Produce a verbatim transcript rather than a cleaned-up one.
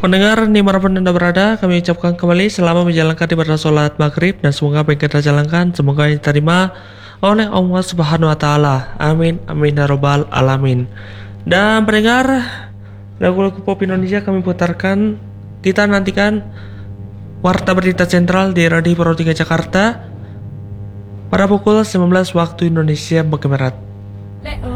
pendengar dimanapun Anda berada, kami ucapkan kembali selamat menjalankan ibadah sholat maghrib dan semoga apa yang kita jalankan semoga diterima oleh Allah Subhanahu Wa Taala. Amin, amin ya robbal alamin. Dan pendengar, lagu-lagu pop Indonesia kami putarkan. Kita nantikan Warta Berita Sentral di Radio Pro tiga Jakarta pada pukul sembilan belas waktu Indonesia bagian Barat.